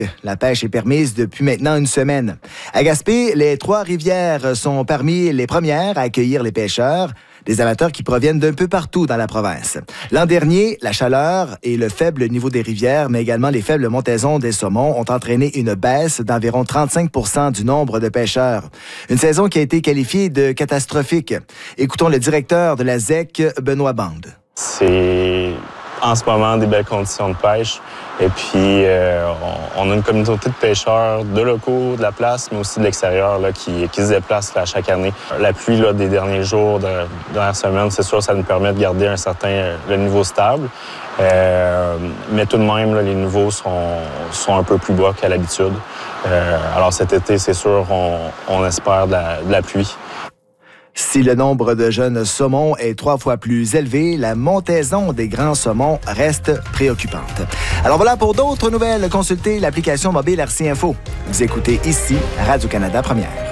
La pêche est permise depuis maintenant une semaine. À Gaspé, les Trois-Rivières sont parmi les premières à accueillir les pêcheurs, des amateurs qui proviennent d'un peu partout dans la province. L'an dernier, la chaleur et le faible niveau des rivières, mais également les faibles montaisons des saumons ont entraîné une baisse d'environ 35 % du nombre de pêcheurs. Une saison qui a été qualifiée de catastrophique. Écoutons le directeur de la ZEC, Benoît Bande. C'est en ce moment des belles conditions de pêche. Et puis, on a une communauté de pêcheurs de locaux, de la place, mais aussi de l'extérieur là, qui se déplacent là, chaque année. La pluie là, des derniers jours, de dernière semaine, c'est sûr, ça nous permet de garder le niveau stable. Mais tout de même, là, les niveaux sont un peu plus bas qu'à l'habitude. Alors cet été, c'est sûr, on espère de la pluie. Si le nombre de jeunes saumons est 3 fois plus élevé, la montaison des grands saumons reste préoccupante. Alors voilà, pour d'autres nouvelles, consultez l'application mobile RC Info. Vous écoutez ici Radio-Canada Première.